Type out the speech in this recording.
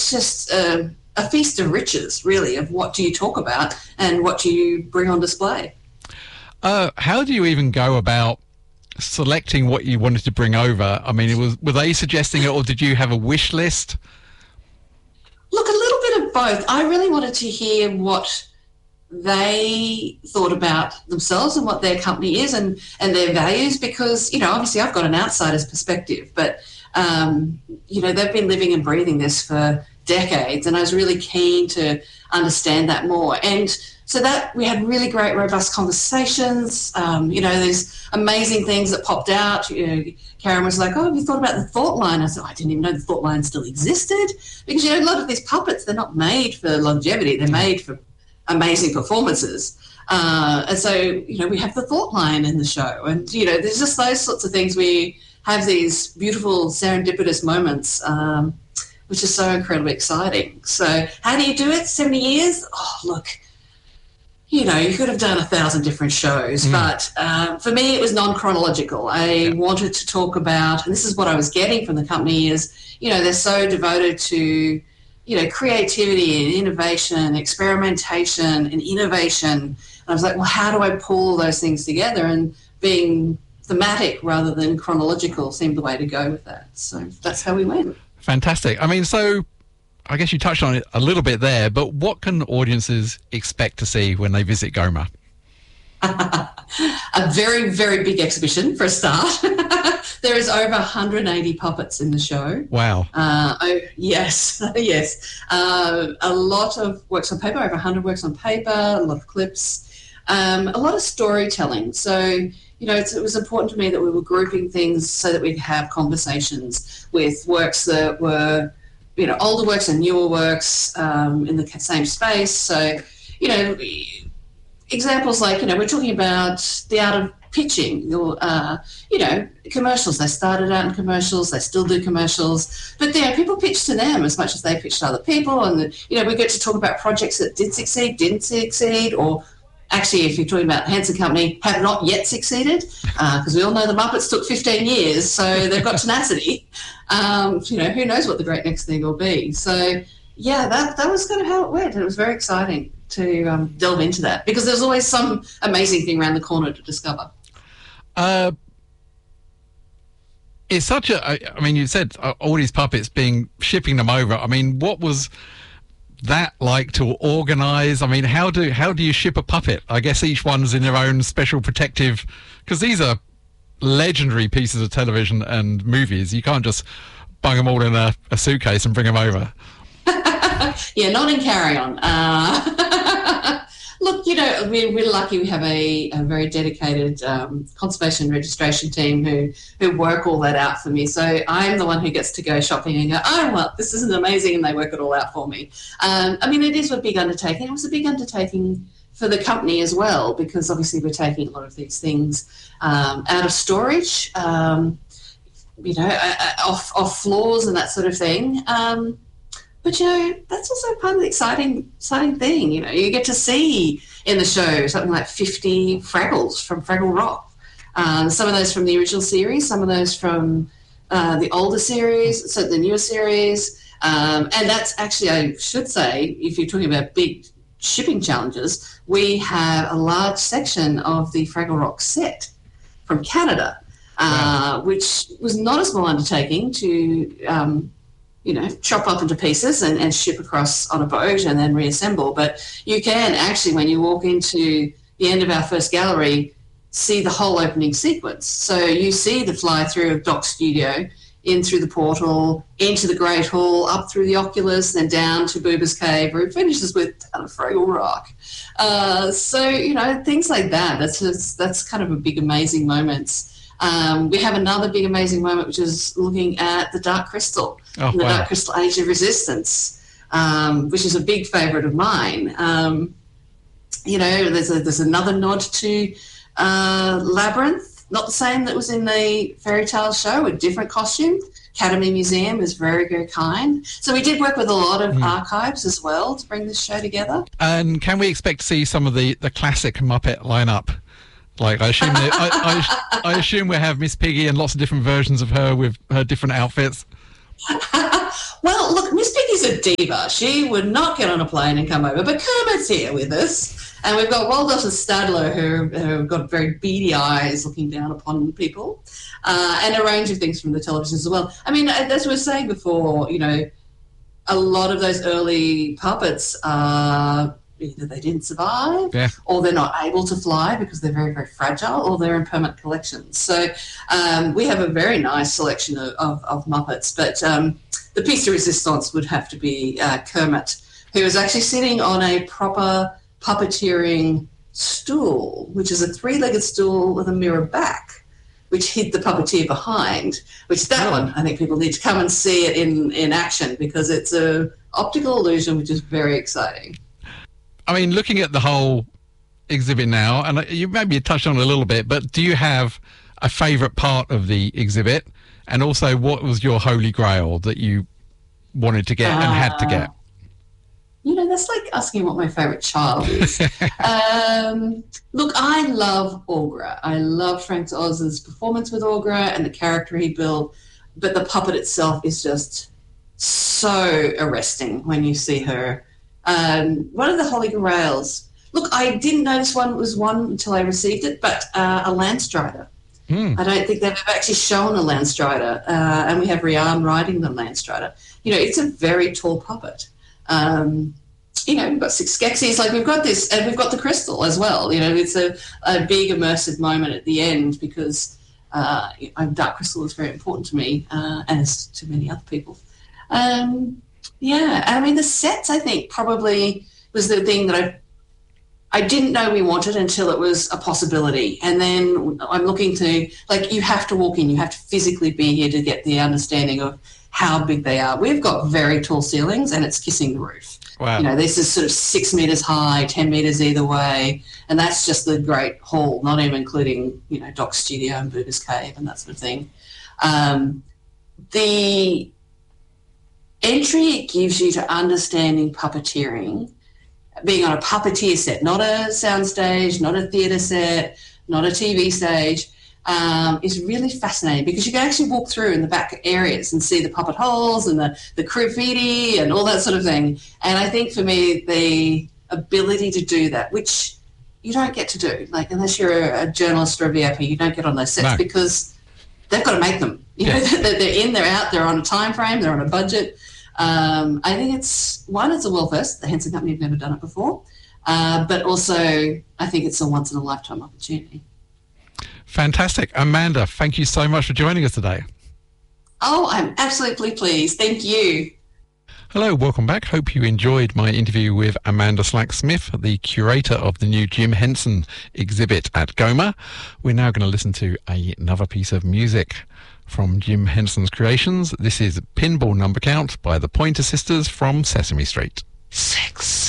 it's just a feast of riches, really, of what do you talk about and what do you bring on display. How do you even go about selecting what you wanted to bring over? I mean, were they suggesting it, or did you have a wish list? Look, a little bit of both. I really wanted to hear what they thought about themselves and what their company is and their values, because, obviously I've got an outsider's perspective, but, they've been living and breathing this for decades, and I was really keen to understand that more. And so that we had really great, robust conversations. There's amazing things that popped out. Karen was like, "Oh, have you thought about the thought line?" I said, "I didn't even know the thought line still existed," because, a lot of these puppets, they're not made for longevity. They're made for amazing performances. And so, we have the thought line in the show. And, there's just those sorts of things. We have these beautiful serendipitous moments, which is so incredibly exciting. So how do you do it? 70 years? Oh, look, you could have done 1,000 different shows, but for me it was non-chronological. I wanted to talk about, and this is what I was getting from the company, is, they're so devoted to, creativity and innovation, experimentation and innovation. And I was like, well, how do I pull those things together? And being thematic rather than chronological seemed the way to go with that. So that's how we went. Fantastic. I mean, so I guess you touched on it a little bit there, but what can audiences expect to see when they visit GOMA? A very, very big exhibition for a start. There is over 180 puppets in the show. Wow. Yes. A lot of works on paper, over 100 works on paper, a lot of clips, a lot of storytelling. So, it was important to me that we were grouping things so that we'd have conversations with works that were, older works and newer works in the same space. So, examples like, we're talking about the art of pitching, commercials. They started out in commercials, they still do commercials, but people pitch to them as much as they pitch to other people. And, we get to talk about projects that did succeed, didn't succeed, or actually, if you're talking about Hanson Company, have not yet succeeded, because we all know the Muppets took 15 years, so they've got tenacity. Who knows what the great next thing will be. So, that was kind of how it went, and it was very exciting to delve into that, because there's always some amazing thing around the corner to discover. It's such you said all these puppets shipping them over. I mean, what was that like to organise? I mean, how do you ship a puppet? I guess each one's in their own special protective, because these are legendary pieces of television and movies. You can't just bung them all in a suitcase and bring them over. Yeah, not in carry-on. Look, we're lucky. We have a very dedicated conservation registration team who work all that out for me. So I'm the one who gets to go shopping and go, oh, well, this isn't amazing, and they work it all out for me. It is a big undertaking. It was a big undertaking for the company as well, because obviously we're taking a lot of these things out of storage, off floors and that sort of thing. But, that's also part of the exciting thing. You get to see in the show something like 50 Fraggles from Fraggle Rock. Some of those from the original series, some of those from the older series, so the newer series. And that's actually, I should say, if you're talking about big shipping challenges, we have a large section of the Fraggle Rock set from Canada, which was not a small undertaking to chop up into pieces and ship across on a boat and then reassemble. But you can actually, when you walk into the end of our first gallery, see the whole opening sequence. So you see the fly-through of Doc's studio in through the portal, into the Great Hall, up through the Oculus, then down to Booba's Cave, where it finishes with Fraggle Rock. Things like that. That's kind of a big, amazing moments. We have another big, amazing moment, which is looking at the Dark Crystal, Dark Crystal Age of Resistance, which is a big favourite of mine. There's another nod to Labyrinth, not the same that was in the Fairy Tale show, a different costume. Academy Museum is very, very kind. So we did work with a lot of archives as well to bring this show together. And can we expect to see some of the classic Muppet lineup? Like, I assume I assume we have Miss Piggy and lots of different versions of her with her different outfits. Well, look, Miss Piggy's a diva. She would not get on a plane and come over, but Kermit's here with us. And we've got Waldorf and Stadler, who have got very beady eyes looking down upon people, and a range of things from the televisions as well. I mean, as we were saying before, you know, a lot of those early puppets either they didn't survive, or they're not able to fly because they're very, very fragile, or they're in permanent collections. So we have a very nice selection of Muppets, but the piece de resistance would have to be Kermit, who is actually sitting on a proper puppeteering stool, which is a three-legged stool with a mirror back, which hid the puppeteer behind, which that one, I think people need to come and see it in action, because it's a optical illusion, which is very exciting. I mean, looking at the whole exhibit now, and you maybe touched on it a little bit, but do you have a favourite part of the exhibit? And also, what was your holy grail that you wanted to get and had to get? You know, that's like asking what my favourite child is. Look, I love Aughra. I love Frank Oz's performance with Aughra and the character he built, but the puppet itself is just so arresting when you see her. One of the holy grails. Look, I didn't know this one was one until I received it, but a Landstrider. I don't think they've ever actually shown a Landstrider, and we have Rian riding the Landstrider. You know, it's a very tall puppet. You know, we've got 6 Skeksis, like we've got this, and we've got the crystal as well. You know, it's a big immersive moment at the end, because Dark Crystal is very important to me, as to many other people. Yeah, and I mean, the sets, I think, probably was the thing that I didn't know we wanted until it was a possibility. And then I'm looking to, like, you have to walk in, you have to physically be here to get the understanding of how big they are. We've got very tall ceilings, and it's kissing the roof. Wow. You know, this is sort of 6 metres high, 10 metres either way, and that's just the Great Hall, not even including, you know, Doc's studio and Booga's cave and that sort of thing. The entry it gives you to understanding puppeteering, being on a puppeteer set, not a soundstage, not a theatre set, not a TV stage, is really fascinating, because you can actually walk through in the back areas and see the puppet holes and the graffiti and all that sort of thing. And I think for me, the ability to do that, which you don't get to do, like unless you're a journalist or a VIP, you don't get on those sets because they've got to make them. You know, they're in, they're out, they're on a time frame, they're on a budget. I think it's a world first. The Henson Company have never done it before. But also, I think it's a once-in-a-lifetime opportunity. Fantastic. Amanda, thank you so much for joining us today. Oh, I'm absolutely pleased. Thank you. Hello, welcome back. Hope you enjoyed my interview with Amanda Slack-Smith, the curator of the new Jim Henson exhibit at Goma. We're now going to listen to another piece of music from Jim Henson's creations. This is Pinball Number Count by the Pointer Sisters from Sesame Street. 6.